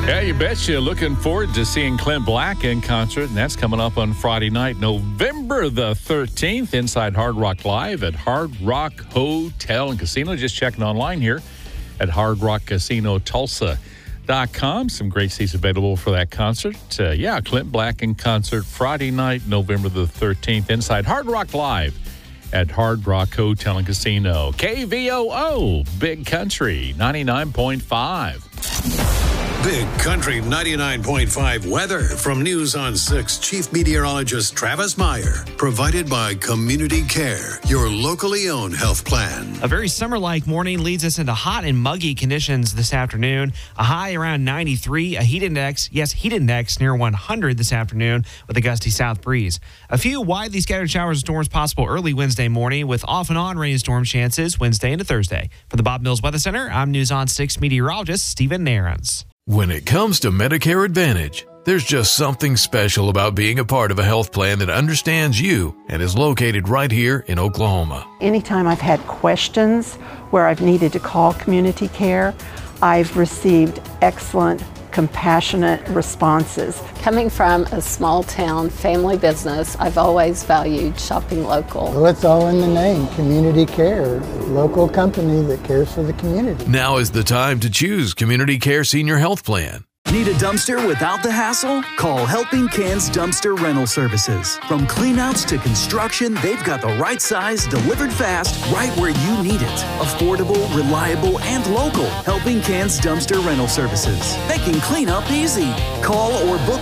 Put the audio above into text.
Yeah, you betcha. Looking forward to seeing Clint Black in concert, and that's coming up on Friday night, November the 13th, inside Hard Rock Live at Hard Rock Hotel and Casino. Just checking online here at Hard Rock Casino Tulsa.com. Some great seats available for that concert. Clint Black in concert Friday night, November the 13th, inside Hard Rock Live at Hard Rock Hotel and Casino. KVOO, Big Country, 99.5. Big Country 99.5 weather from News on 6 Chief Meteorologist Travis Meyer. Provided by Community Care, your locally owned health plan. A very summer-like morning leads us into hot and muggy conditions this afternoon. A high around 93, a heat index near 100 this afternoon with a gusty south breeze. A few widely scattered showers and storms possible early Wednesday morning with off and on rain and storm chances Wednesday into Thursday. For the Bob Mills Weather Center, I'm News on 6 meteorologist Stephen Nairns. When it comes to Medicare Advantage, there's just something special about being a part of a health plan that understands you and is located right here in Oklahoma. Anytime I've had questions where I've needed to call Community Care, I've received excellent, compassionate responses. Coming from a small town family business, I've always valued shopping local. Well, it's all in the name, Community Care, local company that cares for the community. Now is the time to choose Community Care Senior Health Plan. Need a dumpster without the hassle? Call Helping Cans Dumpster Rental Services. From cleanouts to construction, they've got the right size, delivered fast, right where you need it. Affordable, reliable, and local. Helping Cans Dumpster Rental Services. They can clean up easy. Call or book